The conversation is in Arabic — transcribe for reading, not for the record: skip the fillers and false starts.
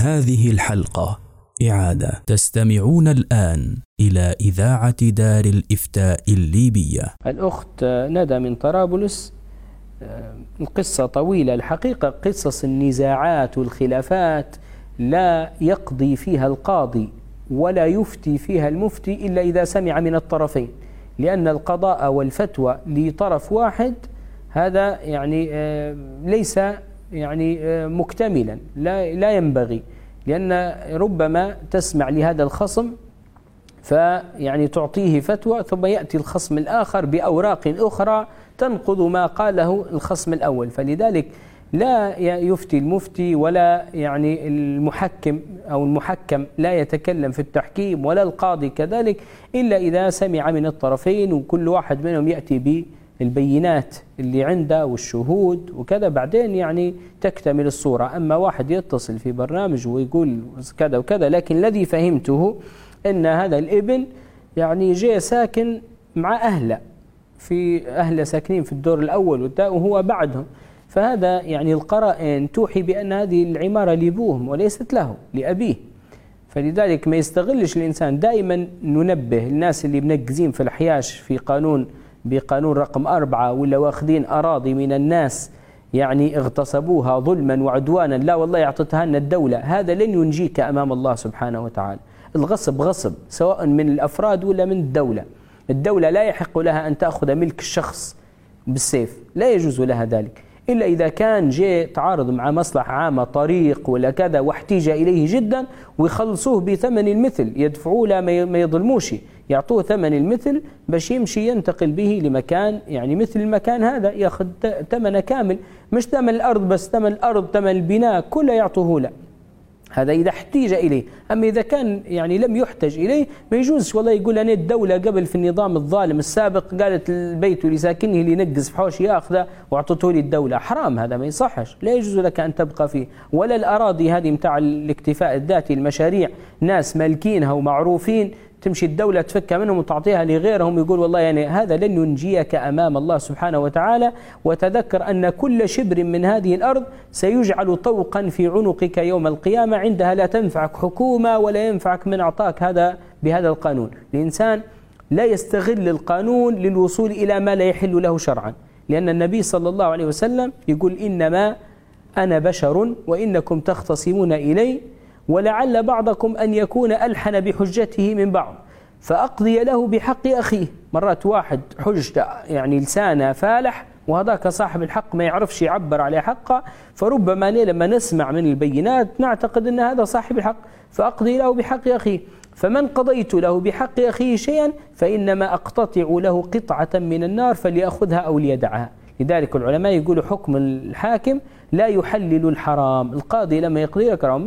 هذه الحلقة إعادة. تستمعون الآن إلى إذاعة دار الإفتاء الليبية. الأخت ندى من طرابلس، القصة طويلة الحقيقة. قصص النزاعات والخلافات لا يقضي فيها القاضي ولا يفتي فيها المفتي إلا إذا سمع من الطرفين، لأن القضاء والفتوى لطرف واحد هذا يعني ليس يعني مكتملا، لا ينبغي، لأن ربما تسمع لهذا الخصم فيعني تعطيه فتوى ثم يأتي الخصم الآخر بأوراق أخرى تنقض ما قاله الخصم الأول. فلذلك لا يفتي المفتي ولا يعني المحكم أو المحكم لا يتكلم في التحكيم ولا القاضي كذلك إلا إذا سمع من الطرفين وكل واحد منهم يأتي بالبينات اللي عنده والشهود وكذا، بعدين يعني تكتمل الصورة. أما واحد يتصل في برنامج ويقول كذا وكذا، لكن الذي فهمته أن هذا الابن يعني جاء ساكن مع أهله، في أهله ساكنين في الدور الأول وهو بعدهم، فهذا يعني القرائن توحي بأن هذه العمارة لأبوهم وليست له لأبيه. فلذلك ما يستغلش الإنسان. دائما ننبه الناس اللي منقزين في الحياش في بقانون رقم 4 ولا واخذين أراضي من الناس يعني اغتصبوها ظلما وعدوانا، لا والله اعطتها لنا الدولة، هذا لن ينجيك أمام الله سبحانه وتعالى. الغصب غصب سواء من الأفراد ولا من الدولة. الدولة لا يحق لها أن تأخذ ملك الشخص بالسيف، لا يجوز لها ذلك إلا إذا كان جاء تعارض مع مصلحة عامة، طريق ولا كذا واحتاج إليه جدا، ويخلصوه بثمن المثل، يدفعوه لا ما يظلموش، يعطوه ثمن المثل باش يمشي ينتقل به لمكان يعني مثل المكان هذا، ياخذ ثمنه كامل، مش ثمن الأرض بس، ثمن الأرض ثمن البناء كله يعطوه له. هذا إذا احتاج إليه. أما إذا كان يعني لم يحتج إليه ما يجوز والله يقول أنا الدولة قبل في النظام الظالم السابق قالت البيت اللي ساكنه اللي ينقز في حوش يأخذه وأعطته لي الدولة، حرام، هذا ما يصحش، لا يجوز لك أن تبقى فيه. ولا الأراضي هذه متاع الاكتفاء الذاتي، المشاريع ناس مالكينها ومعروفين تمشي الدولة تفكها منهم وتعطيها لغيرهم، يقول والله يعني هذا لن ينجيك أمام الله سبحانه وتعالى. وتذكر أن كل شبر من هذه الأرض سيجعل طوقا في عنقك يوم القيامة، عندها لا تنفعك حكومة ولا ينفعك من أعطاك هذا بهذا القانون. الإنسان لا يستغل القانون للوصول إلى ما لا يحل له شرعا، لأن النبي صلى الله عليه وسلم يقول إنما أنا بشر وإنكم تختصمون إلي ولعل بعضكم أن يكون ألحن بحجته من بعض فأقضي له بحق أخيه. مرات واحد حجة يعني لسانه فالح وهذاك صاحب الحق ما يعرفش يعبر على حقه، فربما لما نسمع من البينات نعتقد أن هذا صاحب الحق، فأقضي له بحق أخيه. فمن قضيت له بحق أخيه شيئا فإنما أقتطع له قطعة من النار فليأخذها أو ليدعها. لذلك العلماء يقولوا حكم الحاكم لا يحلل الحرام. القاضي لما يقضي لك